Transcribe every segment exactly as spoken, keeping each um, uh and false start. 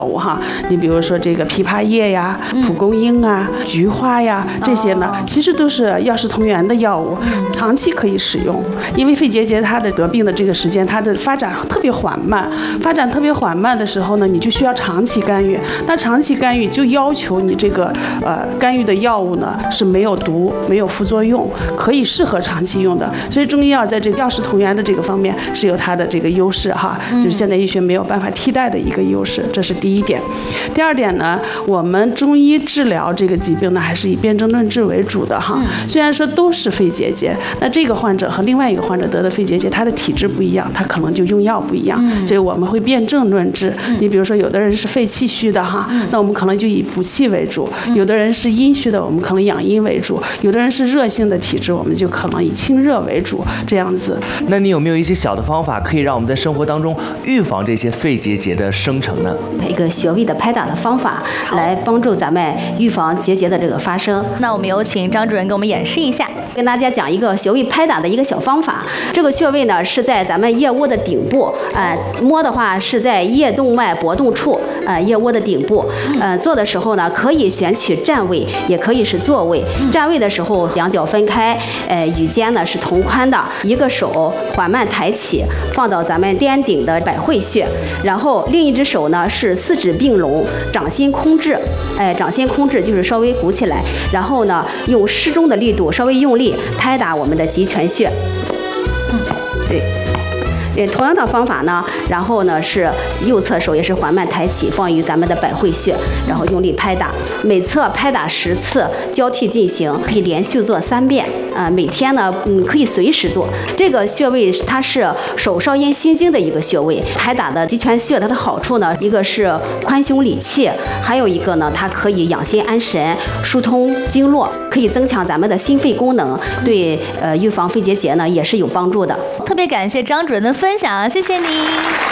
物哈，你比如说这个枇杷叶呀、蒲公英啊、菊花呀，这些呢，其实都是药食同源的药物，长期可以使用。因为肺结节它的得病的这个时间，它的发展特别缓慢，发展特别缓慢的时候呢，你就需要长期干预。那长期干预就要求你这个呃干预的药物呢是没有毒、没有副作用，可以适合长期用的。所以中医药在这个药食同源的这个方面是有它的这个优势哈，就是现代医学没有办法替代的一个优势，这是第一点。第二点呢，我们中医治疗这个疾病呢，还是以辨证论治为主的哈。虽然说都是肺结节，那这个患者和另外一个患者得的肺结节，他的体质不一样，他可能就用药不一样，所以我们会辨证论治。你比如说，有的人是肺气虚的哈，那我们可能就以补气为主；有的人是阴虚的，我们可能养阴为主；有的人是热性的体质，我们就可能以清热为主，这样子。 那你有没有一些小的方法，可以让我们在生活当中预防这些肺结节的生成呢？ 一个穴位的拍打的方法，来帮助咱们预防结节的这个发生。 那我们有请张主任给我们演示一下， 跟大家讲一个穴位拍打的一个小方法。这个穴位呢是在咱们腋窝的顶部，呃，摸的话是在腋动脉搏动处，呃，腋窝的顶部。呃，做的时候呢，可以选取站位，也可以是坐位。站位的时候，两脚分开，呃，与肩呢是同宽的，一个手缓慢抬起，放到咱们颠顶的百会穴，然后另一只手呢是四指并拢，掌心空置，哎，掌心空置就是稍微鼓起来，然后呢用适中的力度稍微用力拍打我们的极泉穴。嗯，对。呃，同样的方法呢，然后呢是右侧手也是缓慢抬起，放于咱们的百会穴，然后用力拍打，每侧拍打十次，交替进行，可以连续做三遍。啊、呃，每天呢，嗯，可以随时做。这个穴位它是手少阴心经的一个穴位，拍打的极泉穴，它的好处呢，一个是宽胸理气，还有一个呢，它可以养心安神，疏通经络，可以增强咱们的心肺功能，对呃预防肺结节呢也是有帮助的。 特别感谢张主任的分享，谢谢您。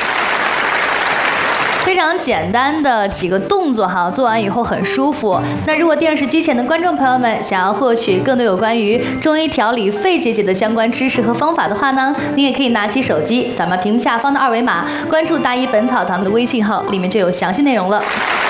非常简单的几个动作哈，做完以后很舒服。那如果电视机前的观众朋友们想要获取更多有关于中医调理肺结节的相关知识和方法的话呢，你也可以拿起手机扫描屏幕下方的二维码，关注大医本草堂的微信号，里面就有详细内容了。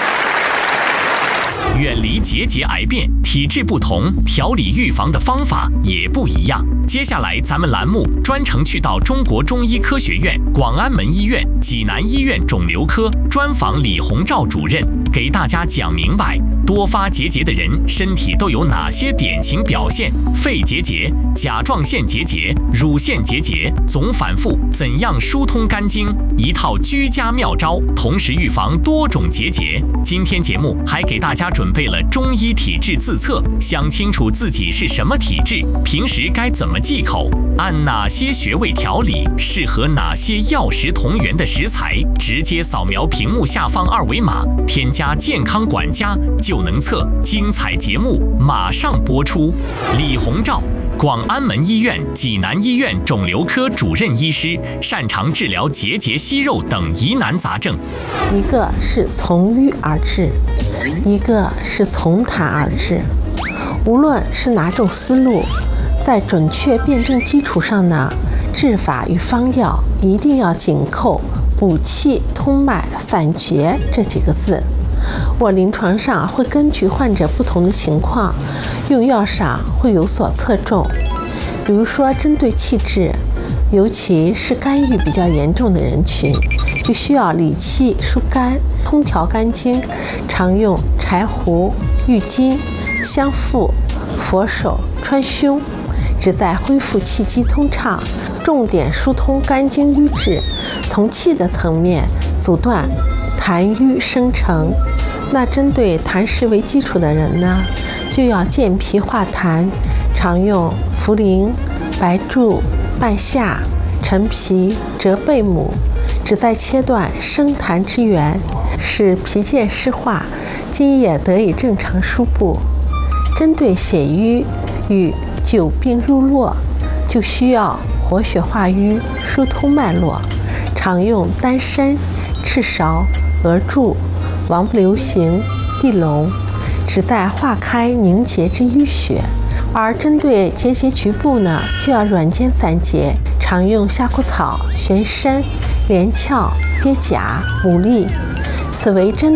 远离结节癌变，体质不同，调理预防的方法也不一样。接下来咱们栏目专程去到中国中医科学院广安门医院济南医院肿瘤科，专访李洪照主任，给大家讲明白多发结节的人身体都有哪些典型表现，肺结节、甲状腺结节、乳腺结节总反复怎样疏通肝经，一套居家妙招，同时预防多种结节。今天节目还给大家准备了中医体质自测，想清楚自己是什么体质，平时该怎么忌口，按哪些穴位调理，适合哪些药食同源的食材，直接扫描屏幕下方二维码，添加健康管家就能测。精彩节目马上播出。李洪照，广安门医院济南医院肿瘤科主任医师，擅长治疗结节、息肉等疑难杂症。 一个是从瘀而治，一个是从痰而治。无论是哪种思路，在准确辨证基础上呢，治法与方药一定要紧扣补气、通脉、散结这几个字。我临床上会根据患者不同的情况，用药上会有所侧重。比如说，针对气滞，尤其是肝郁比较严重的人群，就需要理气疏肝、通调肝经，常用柴胡、郁金、香附、佛手、川芎，旨在恢复气机通畅，重点疏通肝经瘀滞，从气的层面阻断痰瘀生成。那针对痰湿为基础的人呢，就要健脾化痰，常用茯苓、白术、半夏、陈皮、折贝母，旨在切断生痰之源，使脾健湿化，津液得以正常输布。针对血瘀与久病入络，就需要活血化瘀，疏通脉络，常用丹参、赤芍、鹅柱、王不留行、地龙，旨在化开凝结之淤血。而针对结节局部呢，就要软坚散结，常用夏枯草、玄参、连翘、鳖甲、牡蛎，此为针